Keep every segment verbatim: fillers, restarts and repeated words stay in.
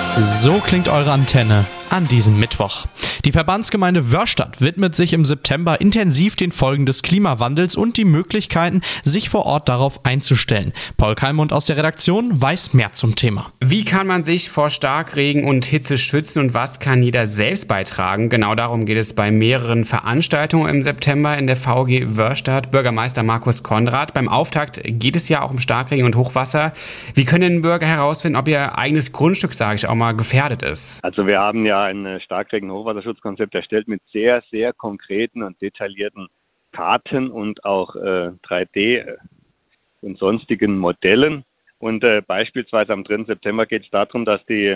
So klingt eure Antenne an diesem Mittwoch. Die Verbandsgemeinde Wörrstadt widmet sich im September intensiv den Folgen des Klimawandels und die Möglichkeiten, sich vor Ort darauf einzustellen. Paul Kalmund aus der Redaktion weiß mehr zum Thema. Wie kann man sich vor Starkregen und Hitze schützen und was kann jeder selbst beitragen? Genau darum geht es bei mehreren Veranstaltungen im September in der V G Wörrstadt. Bürgermeister Markus Konrad. Beim Auftakt geht es ja auch um Starkregen und Hochwasser. Wie können Bürger herausfinden, ob ihr eigenes Grundstück, sage ich auch mal, gefährdet ist? Also wir haben ja ein Starkregen- und Hochwasserschutzkonzept erstellt mit sehr, sehr konkreten und detaillierten Karten und auch äh, drei D und sonstigen Modellen. Und äh, beispielsweise am dritten September geht es darum, dass die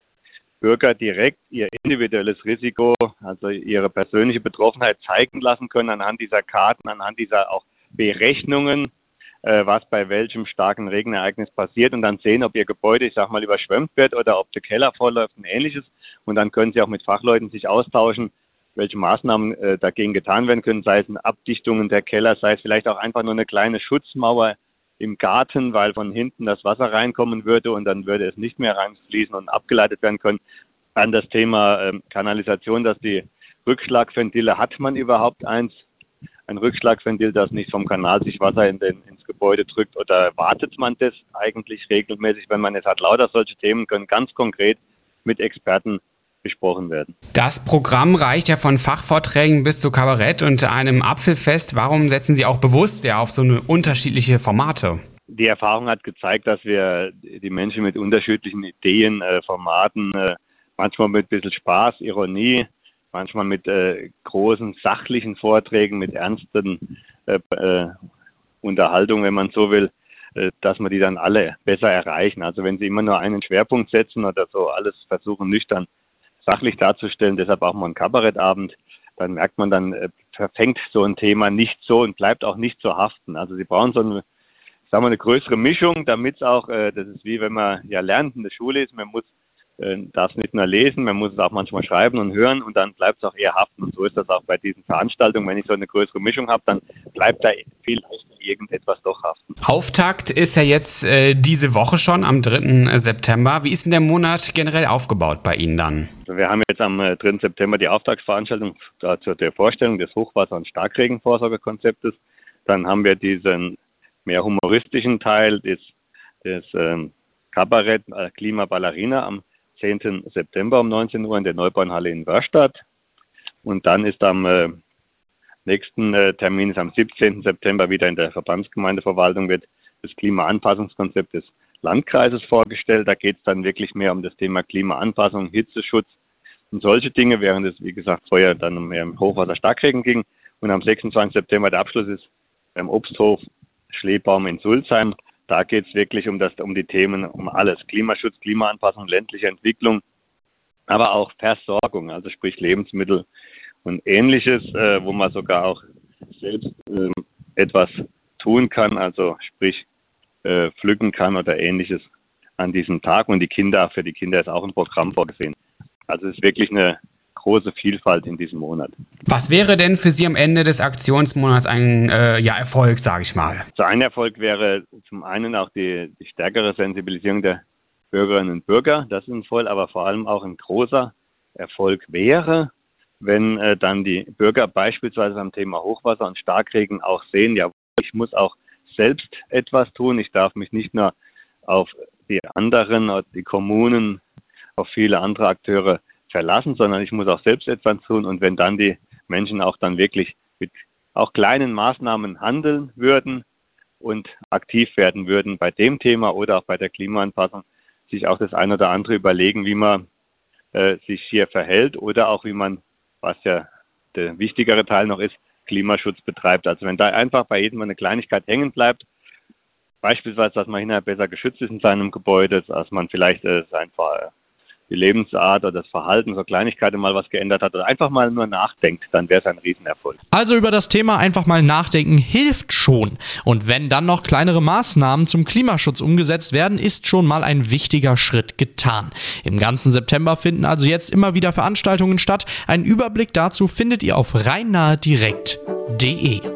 Bürger direkt ihr individuelles Risiko, also ihre persönliche Betroffenheit zeigen lassen können anhand dieser Karten, anhand dieser auch Berechnungen, äh, was bei welchem starken Regenereignis passiert und dann sehen, ob ihr Gebäude, ich sag mal, überschwemmt wird oder ob der Keller vollläuft und ähnliches. Und dann können sie auch mit Fachleuten sich austauschen, welche Maßnahmen äh, dagegen getan werden können, sei es eine Abdichtung der Keller, sei es vielleicht auch einfach nur eine kleine Schutzmauer im Garten, weil von hinten das Wasser reinkommen würde und dann würde es nicht mehr reinfließen und abgeleitet werden können. Dann das Thema äh, Kanalisation, dass die Rückschlagventile, hat man überhaupt eins? Ein Rückschlagventil, das nicht vom Kanal sich Wasser in den, ins Gebäude drückt, oder wartet man das eigentlich regelmäßig, wenn man es hat? Lauter solche Themen können ganz konkret mit Experten besprochen werden. Das Programm reicht ja von Fachvorträgen bis zu Kabarett und einem Apfelfest. Warum setzen Sie auch bewusst ja auf so eine unterschiedliche Formate? Die Erfahrung hat gezeigt, dass wir die Menschen mit unterschiedlichen Ideen, äh, Formaten, äh, manchmal mit ein bisschen Spaß, Ironie, manchmal mit äh, großen sachlichen Vorträgen, mit ernsten äh, äh, Unterhaltungen, wenn man so will, äh, dass wir die dann alle besser erreichen. Also wenn Sie immer nur einen Schwerpunkt setzen oder so alles versuchen nüchtern sachlich darzustellen, deshalb auch mal ein Kabarettabend, dann merkt man, dann äh, verfängt so ein Thema nicht so und bleibt auch nicht so haften. Also Sie brauchen so eine, sagen wir, eine größere Mischung, damit es auch, äh, das ist wie wenn man ja lernt in der Schule ist, man muss äh, darf es nicht nur lesen, man muss es auch manchmal schreiben und hören und dann bleibt es auch eher haften. Und so ist das auch bei diesen Veranstaltungen. Wenn ich so eine größere Mischung habe, dann bleibt da viel irgendetwas doch haften. Auftakt ist ja jetzt äh, diese Woche schon, am dritten September. Wie ist denn der Monat generell aufgebaut bei Ihnen dann? Also wir haben jetzt am äh, dritten September die Auftaktveranstaltung äh, zur der Vorstellung des Hochwasser- und Starkregenvorsorgekonzeptes. Dann haben wir diesen mehr humoristischen Teil des, des ähm, Kabarett äh, Klima Ballerina am zehnten September um neunzehn Uhr in der Neubauernhalle in Wörrstadt. Und dann ist am äh, nächsten äh, Termin ist am siebzehnten September wieder in der Verbandsgemeindeverwaltung, wird das Klimaanpassungskonzept des Landkreises vorgestellt. Da geht es dann wirklich mehr um das Thema Klimaanpassung, Hitzeschutz und solche Dinge, während es, wie gesagt, vorher dann mehr um Hochwasser, Starkregen ging. Und am sechsundzwanzigsten September der Abschluss ist beim Obsthof Schleebaum in Sulzheim. Da geht es wirklich um das, um die Themen, um alles. Klimaschutz, Klimaanpassung, ländliche Entwicklung, aber auch Versorgung, also sprich Lebensmittel und Ähnliches, äh, wo man sogar auch selbst äh, etwas tun kann, also sprich äh, pflücken kann oder Ähnliches an diesem Tag. Und die Kinder, für die Kinder ist auch ein Programm vorgesehen. Also es ist wirklich eine große Vielfalt in diesem Monat. Was wäre denn für Sie am Ende des Aktionsmonats ein äh, ja, Erfolg, sage ich mal? So ein Erfolg wäre zum einen auch die, die stärkere Sensibilisierung der Bürgerinnen und Bürger, das ist ein voll, aber vor allem auch ein großer Erfolg wäre, wenn äh, dann die Bürger beispielsweise beim Thema Hochwasser und Starkregen auch sehen, ja, ich muss auch selbst etwas tun, ich darf mich nicht nur auf die anderen, auf die Kommunen, auf viele andere Akteure verlassen, sondern ich muss auch selbst etwas tun. Und wenn dann die Menschen auch dann wirklich mit auch kleinen Maßnahmen handeln würden und aktiv werden würden bei dem Thema oder auch bei der Klimaanpassung, sich auch das eine oder andere überlegen, wie man äh, sich hier verhält oder auch wie man, was ja der wichtigere Teil noch ist, Klimaschutz betreibt. Also wenn da einfach bei jedem eine Kleinigkeit hängen bleibt, beispielsweise, dass man hinterher besser geschützt ist in seinem Gebäude, dass man vielleicht äh, einfach äh, die Lebensart oder das Verhalten, so Kleinigkeiten mal was geändert hat oder einfach mal nur nachdenkt, dann wäre es ein Riesenerfolg. Also über das Thema einfach mal nachdenken hilft schon. Und wenn dann noch kleinere Maßnahmen zum Klimaschutz umgesetzt werden, ist schon mal ein wichtiger Schritt getan. Im ganzen September finden also jetzt immer wieder Veranstaltungen statt. Einen Überblick dazu findet ihr auf rheinnahedirekt punkt de.